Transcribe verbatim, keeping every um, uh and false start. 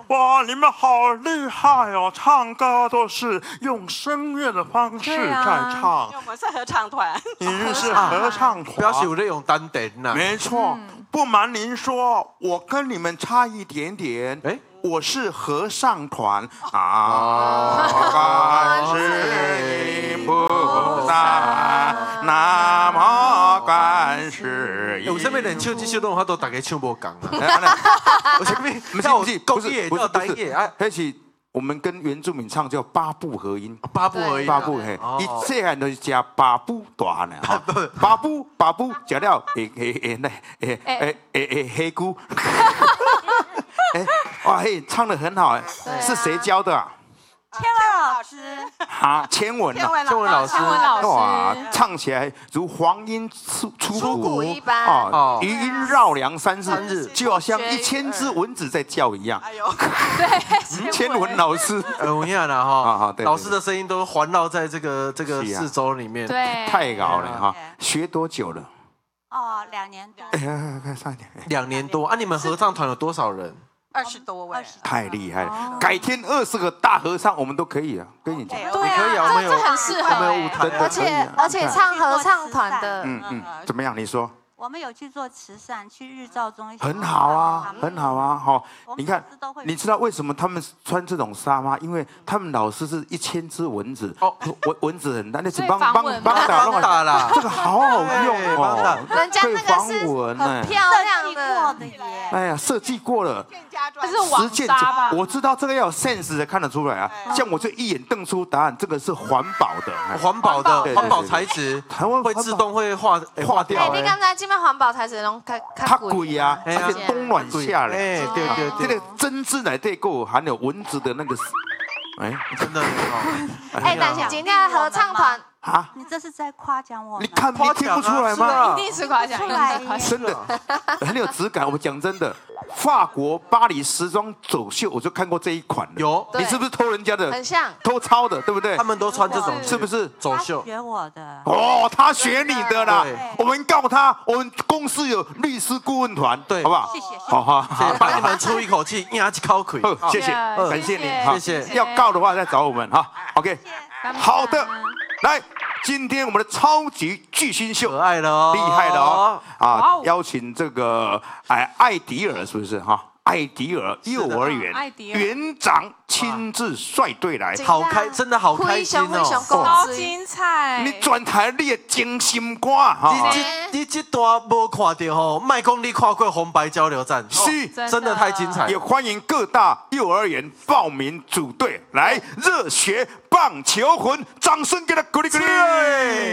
哇，你们好厉害哦！唱歌都是用声乐的方式在唱。 因为我们是合唱团， 你们是合唱团， 表示有在用单点呐。 没错，不瞒您说，我跟你们差一点点。哎。 我是和尚团啊，观世音菩萨，南无观世音。 有什么人唱这首拢，我都大家唱无共啊。有什么？ 不是不是不是不是不是， 哎，那是我们跟原住民唱叫八部合音， 八部合音， 八部嘿，伊细汉就是食八部大呢，八部八部食了会会会那会会会会黑菇。哎，哇嘿，唱得很好哎，是谁教的啊？ 千文老师。 啊，千文啊， 千文老师， 千文老师， 哇，唱起来如黄莺出出谷一般啊，余音绕梁三日，就好像一千只蚊子在叫一样。哎呦，对，千文老师， 呃，我看了哈，老师的声音都环绕在这个这个四周里面， 对， 太高了哈。学多久了？ 哦，两年多。 哎呀，快上一点。 两年多啊！你们合唱团有多少人？ 二十多位， 太厉害了！改天二十个大合唱我们都可以啊，跟你讲。 对啊， 可以啊，我们有很适合， 我们有舞台， 而且而且唱合唱团的， 嗯嗯，怎么样？你说？ 我们有去做慈善，去日照中心。 很好啊，很好啊，好，你看，你知道为什么他们穿这种纱吗？因为他们老师是一千只蚊子，哦，蚊蚊子很大，那是帮帮帮打帮打啦，这个好好用哦， 人家那个是很漂亮的耶， 哎呀，设计过了。 这是网纱吧？ 我知道这个要有 sense 才看得出来啊！像我这一眼瞪出答案，这个是环保的， 环保的环保材质， 台湾会自动会化化掉。 哎，你刚才这边环保材质拢较较贵啊，而且冬暖夏凉。 哎，对对对， 这个针织来对够含有蚊子的那个， 哎，真的很好。 哎，但是今天的合唱团。 啊！ 你这是在夸奖我？ 你看，你听不出来吗？ 一定是夸奖， 真的很有质感。我讲真的，法国巴黎时装走秀，我就看过这一款。 有， 你是不是偷人家的？ 很像， 偷抄的，对不对？ 他们都穿这种， 是不是走秀？ 学我的。 哦，他学你的啦。我们告他，我们公司有律师顾问团， 对， 好不好？ 谢谢， 好好， 把你们出一口气，压起口气。 谢谢，感谢您， 谢谢。 要告的话再找我们哈。OK， 好的，来。 今天我们的超级巨星秀， 可爱了哦， 厉害了哦！啊，邀请这个哎艾迪尔是不是哈？艾迪尔幼儿园园长亲自率队来， 好开，真的好开心哦， 超精彩！ 你转台你的精心歌哈， 你这你这段无看到吼，麦公你看过红白交流战， 是真的太精彩。 也欢迎各大幼儿园报名组队来热血棒球魂，掌声给他鼓励鼓励！